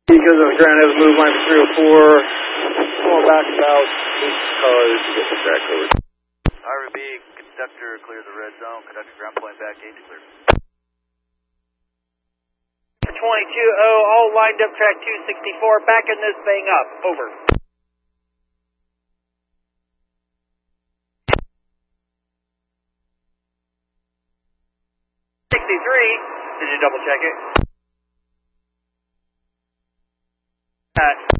Because of ground has moved line 304. Going back about 8 cars to get the track code. RB, conductor clear the red zone. Conductor ground point back 8 to clear. 22-0, all lined up track 264, backing this thing up. Over. Did you double check it?